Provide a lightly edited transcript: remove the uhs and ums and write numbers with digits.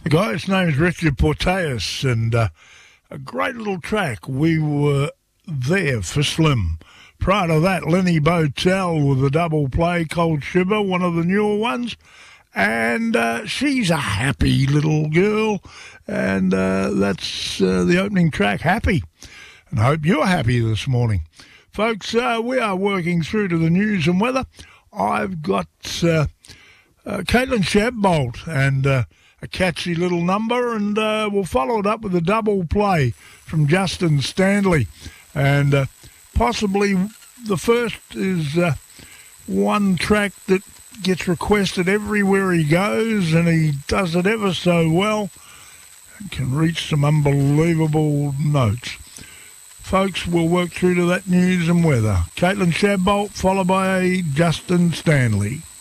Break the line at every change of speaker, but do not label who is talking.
The guy's name is Richard Porteus, and a great little track. We were there for Slim. Prior to that, Lenny Botel with a double play, Cold Shiver, one of the newer ones. And she's a happy little girl, and that's the opening track, Happy. And I hope you're happy this morning. Folks, we are working through to the news and weather. I've got Caitlin Shadbolt and a catchy little number, and we'll follow it up with a double play from Justin Stanley. And possibly the first is one track that gets requested everywhere he goes, and he does it ever so well and can reach some unbelievable notes. Folks, we'll work through to that news and weather. Caitlin Shadbolt, followed by Justin Stanley.